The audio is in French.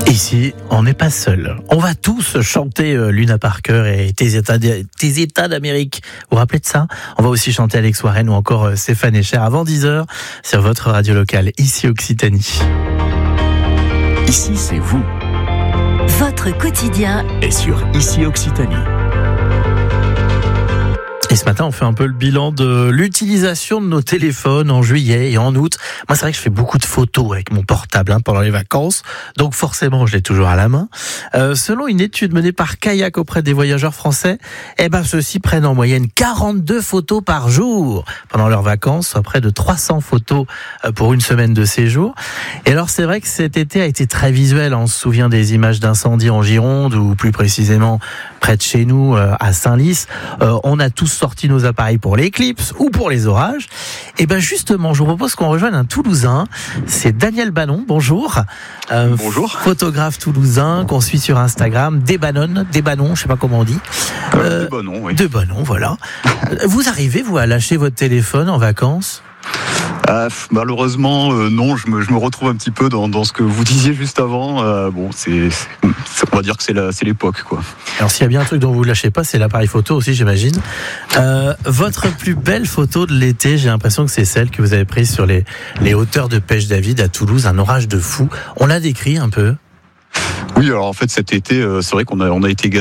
Ici, on n'est pas seul. On va tous chanter Luna Parker et tes États d'Amérique. Vous vous rappelez de ça? On va aussi chanter Alex Warren ou encore Stéphane Echer avant 10h sur votre radio locale, ici Occitanie. Ici, c'est vous. Votre quotidien Et sur Ici Occitanie. Et ce matin, on fait un peu le bilan de l'utilisation de nos téléphones en juillet et en août. Moi, c'est vrai que je fais beaucoup de photos avec mon portable pendant les vacances. Donc forcément, je l'ai toujours à la main. Selon une étude menée par Kayak auprès des voyageurs français, ceux-ci prennent en moyenne 42 photos par jour pendant leurs vacances, soit près de 300 photos pour une semaine de séjour. Et alors, c'est vrai que cet été a été très visuel. On se souvient des images d'incendie en Gironde ou plus précisément près de chez nous, à Saint-Lys. On a tous sorti nos appareils pour l'éclipse ou pour les orages. Et justement, je vous propose qu'on rejoigne un Toulousain. C'est Daniel Banon. Bonjour. Bonjour. Photographe toulousain qu'on suit sur Instagram. Debanon, je sais pas comment on dit. Debanon, oui. Debanon, voilà. Vous arrivez, vous, à lâcher votre téléphone en vacances ? Malheureusement, non. Je me retrouve un petit peu dans ce que vous disiez juste avant. On va dire que c'est l'époque, quoi. Alors, s'il y a bien un truc dont vous ne lâchez pas, c'est l'appareil photo aussi, j'imagine. Votre plus belle photo de l'été, j'ai l'impression que c'est celle que vous avez prise sur les hauteurs de Pêche David à Toulouse, un orage de fou. On l'a décrit un peu. Oui, alors en fait cet été, c'est vrai qu'on a été